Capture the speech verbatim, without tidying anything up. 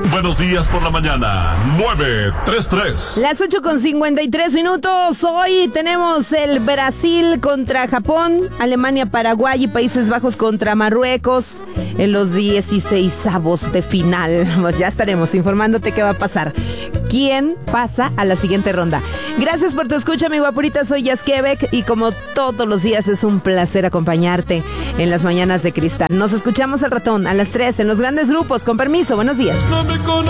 Buenos días por la mañana, nueve tres tres. Las ocho con cincuenta y tres minutos. Hoy tenemos el Brasil contra Japón, Alemania, Paraguay y Países Bajos contra Marruecos en los dieciseisavos de final. Pues ya estaremos informándote qué va a pasar. ¿Quién pasa a la siguiente ronda? Gracias por tu escucha, mi guapurita. Soy Jazz Quebec y como todos los días es un placer acompañarte en las mañanas de cristal. Nos escuchamos al ratón a las tres en los grandes grupos. Con permiso, buenos días.